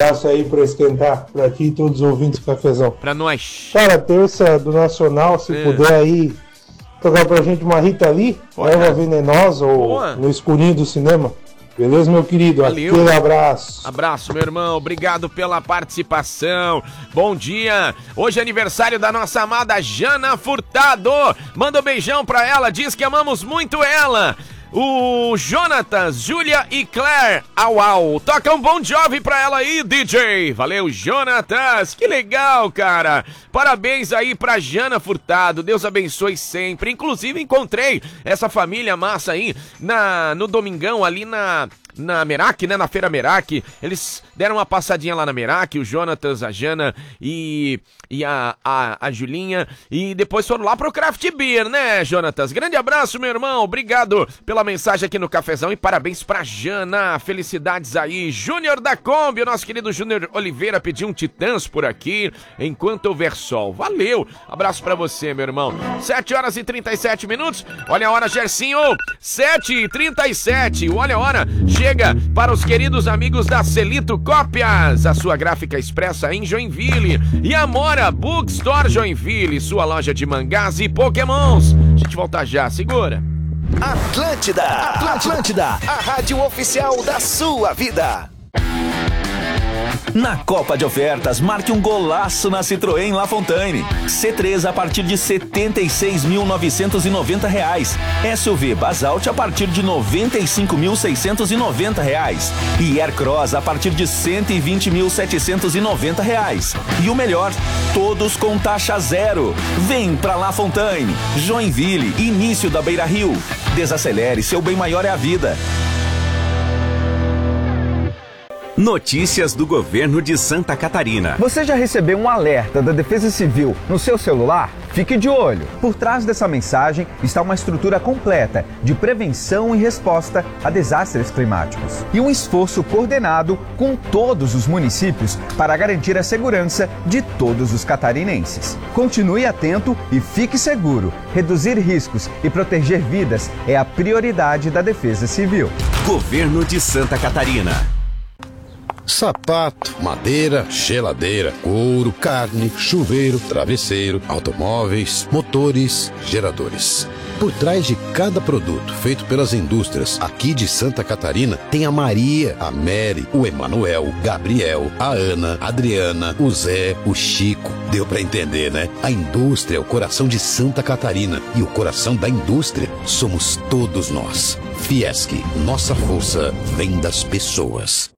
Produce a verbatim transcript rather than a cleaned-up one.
abraço aí pra esquentar pra ti e todos os ouvintes do Cafezão. Pra nós. Cara, terça do Nacional, se é. puder aí tocar pra gente uma Rita Lee, Erva Venenosa ou Boa. No Escurinho do Cinema. Beleza, meu querido? Valeu. Aquele abraço. Abraço, meu irmão. Obrigado pela participação. Bom dia. Hoje é aniversário da nossa amada Jana Furtado. Manda um beijão pra ela. Diz que amamos muito ela. O Jonatas, Júlia e Claire, au au, toca um Bon Jovi pra ela aí, D J. Valeu, Jonatas, que legal, cara. Parabéns aí pra Jana Furtado, Deus abençoe sempre. Inclusive encontrei essa família massa aí na, no domingão ali na... na Merak, né, na Feira Merak. Eles deram uma passadinha lá na Merak, o Jonatas, a Jana e, e a, a, a Julinha, e depois foram lá pro Craft Beer, né, Jonatas? Grande abraço, meu irmão, obrigado pela mensagem aqui no Cafezão e parabéns pra Jana, felicidades aí. Júnior da Kombi, o nosso querido Júnior Oliveira pediu um Titãs por aqui, enquanto houver sol. Valeu, abraço pra você, meu irmão. sete horas e trinta e sete minutos, olha a hora, Gersinho, sete e trinta e sete, olha a hora, chega para os queridos amigos da Celito Cópias, a sua gráfica expressa em Joinville, e Amora Bookstore Joinville, sua loja de mangás e pokémons. A gente volta já, segura. Atlântida, Atlântida, Atlântida, a rádio oficial da sua vida. Na Copa de Ofertas, marque um golaço na Citroën La Fontaine. C três a partir de setenta e seis mil novecentos e noventa reais. S U V Basalt a partir de noventa e cinco mil seiscentos e noventa reais. E Aircross a partir de cento e vinte mil setecentos e noventa reais. E o melhor, todos com taxa zero. Vem pra La Fontaine. Joinville, início da Beira Rio. Desacelere, seu bem maior é a vida. Notícias do governo de Santa Catarina. Você já recebeu um alerta da Defesa Civil no seu celular? Fique de olho. Por trás dessa mensagem está uma estrutura completa de prevenção e resposta a desastres climáticos. E um esforço coordenado com todos os municípios para garantir a segurança de todos os catarinenses. Continue atento e fique seguro. Reduzir riscos e proteger vidas é a prioridade da Defesa Civil. Governo de Santa Catarina. Sapato, madeira, geladeira, couro, carne, chuveiro, travesseiro, automóveis, motores, geradores. Por trás de cada produto feito pelas indústrias aqui de Santa Catarina, tem a Maria, a Mary, o Emanuel, Gabriel, a Ana, a Adriana, o Zé, o Chico. Deu pra entender, né? A indústria é o coração de Santa Catarina e o coração da indústria somos todos nós. Fiesc, nossa força vem das pessoas.